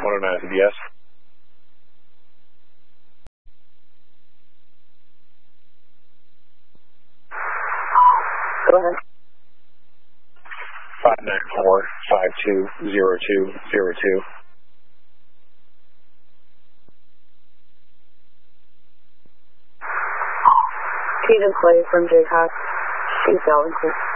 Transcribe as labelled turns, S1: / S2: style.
S1: 109 CBS.
S2: Go ahead.
S1: 594-520202.
S2: Stephen Clay from Jaycox. East Allenton.